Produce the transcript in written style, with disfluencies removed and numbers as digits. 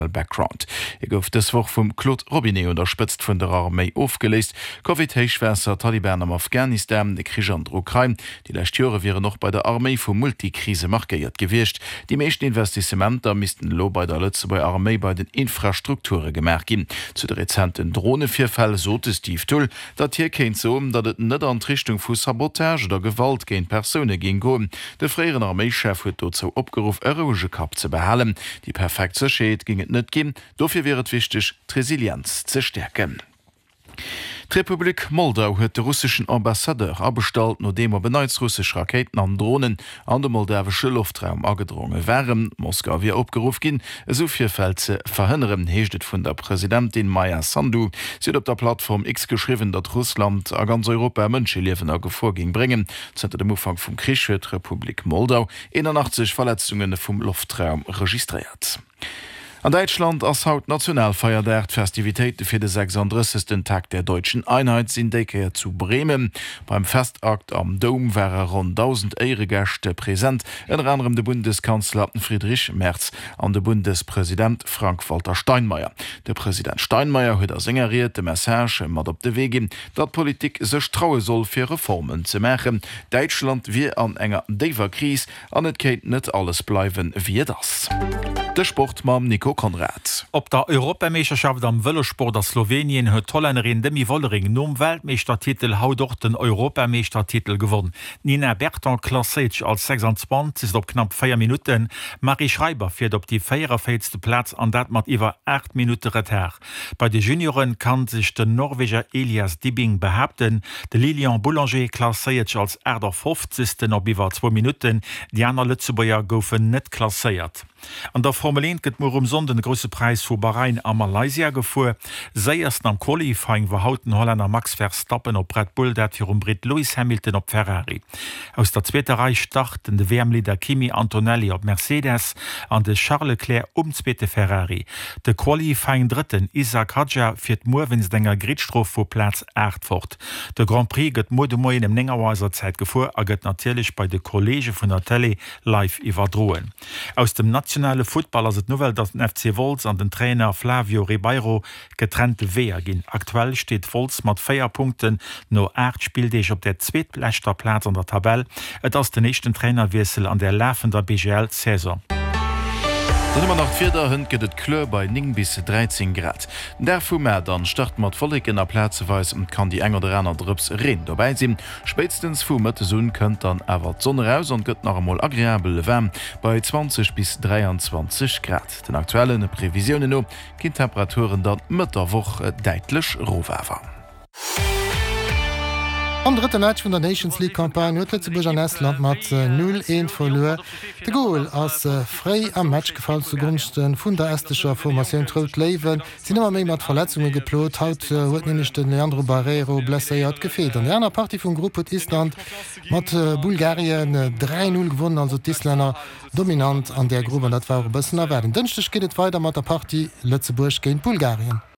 Background. Gouf deswoch vum Claude Robinet unterspitzt vun der Armee aufgelesen. Covid-19-Schwester Taliban am Afghanistan, de Krieg an der Ukraine. Die Lechtüre wäre noch bei der Armee vu Multikrise markiert gewircht. Die meisten Investissementer missten lo bei der Lützeburger Armee bei den Infrastrukture gemerkt gin. Zu der rezenten Drohnevierfall sote Steve Tull, dat hier kennt so, dat et net an Richtung vu Sabotage oder Gewalt gegen Personen ging go. Der freieren Armeechef huet dazu opgerufen, Rouge Kap zu behalen. Die perfekte Schäd ging net gin, dofir wäret wichtig, Resilienz zu stärken. Die Republik Moldau huet de russischen Ambassadeur abestalt, no dem beneits russisch Raketen an Drohnen an dem moldawsche Luftraum agedrungen wären. Moskau wie opgeruf gin, so vielfällt ze verhinderen, heeschtet vun der Präsidentin Maya Sandu. Sie op der Plattform X geschrieben, dat Russland a ganz Europa Mënscheliewen a Gefahr ging bringen. Zter dem Umfang vum Krieg huet Republik Moldau 81 Verletzungen vum Luftraum registriert. An Deutschland ass haut Nationalfeierdert Festivitéite fir de 36. Tag der deutschen Einheit sinn déke zu Bremen. Beim Festakt am Dom wäre rund 1000 Ehrengäste präsent, unter anderem de Bundeskanzler Friedrich Merz an de Bundespräsident Frank-Walter Steinmeier. Der Präsident Steinmeier huet signeriert de Message mat op de Wege, dat Politik sech traue soll fir Reformen ze machen. Deutschland wie an enger Deverkris an et kéit net alles bleiwen wie das. Der Sportmann Nico Konrad. Op der Europameisterschaft am Wëllesport der Slowenien huet Tollenerin Demi Wollering nom Weltmeistertitel haut doch den Europameistertitel gewonnen. Nina Berton klasseit als 26 ist op knapp 4 Minuten. Marie Schreiber fährt op die 44. Platz an dat mat iwwer 8 Minuten Retard. Bei den Junioren kann sich der Norweger Elias Dibbing behaupten. De Lilian Boulanger klasseiert als 50. op iwwer 2 Minuten. Die aner Lützeburger goufen net klasseiert. An der Formel 1 gëtt mor den grosse Preis vu Bahrain a Malaysia gefu. Seierst am Qualifying war hauten Holländer Max Verstappen op Red Bull, dat fir Brit Lewis Hamilton op Ferrari. Aus der zweite Reich starten de WM-Leader Kimi Antonelli op Mercedes an de Charles Leclerc zweite Ferrari. De Qualifying dritten Isaac Hadja fir d'Morwens denger Gridstrof vu Platz 8 fort. De Grand Prix gëtt mo de moi em Nengerweiser Zeit gefu, a gëtt natürlich bei de Kollege vun der Tele live iwwerdroen. Aus dem nationale Footballer se Novel, dat den FC Volz an den Trainer Flavio Ribeiro getrennte Wehr gin. Aktuell steht Volz mat 4 Punkten no 8 Spieldeich op der zweetlächter Platz an der Tabelle. Et ass den nächsten Trainerwiesel an der laufender BGL-Saison. Dann immer nach 4 Hund geht et Klö bei 9 bis 13 Grad. Der vu Mä dann start mat volligen der Plätzeweis und kann die enger der Renner Drps reden. Dabei sinn spätstens vu Sohn könnt dann awer Sonne raus und gëtt noch einmal agréabel wärm bei 20 bis 23 Grad. Den aktuellen Prävisionen no kind Temperaturen dann mit der Woche deitlich rohwerfer. Am dritten Match von der Nations League-Kampagne huet Lützeburg an Estland mat 0-1 verloren. De Goal ass frei am Match gefallen zugunsten vun der estischer Formation Trout Leven. Sin immer méi mat Verletzungen geplot, haut huet nämlich den Leandro Barreiro blesséiert gefehlt. An der Party vum Gruppe Island mat Bulgarien 3-0 gewonnen, also d'Isländer dominant an der Gruppe, dat war bëssen erwerden. Dënchtech geht weiter mat der Party Lützeburg gegen Bulgarien.